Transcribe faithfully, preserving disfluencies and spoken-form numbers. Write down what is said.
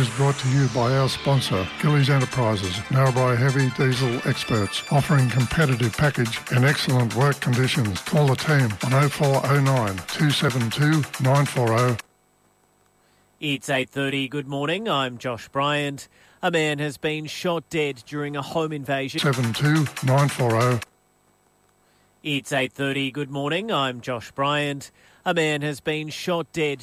is brought to you by our sponsor, Gillies Enterprises, Narrabri Heavy Diesel Experts, offering competitive package and excellent work conditions. Call the team on oh four oh nine, two seven two, nine four oh. It's eight thirty. Good morning. I'm Josh Bryant. A man has been shot dead during a home invasion. seven two nine four oh. It's eight thirty. Good morning. I'm Josh Bryant. A man has been shot dead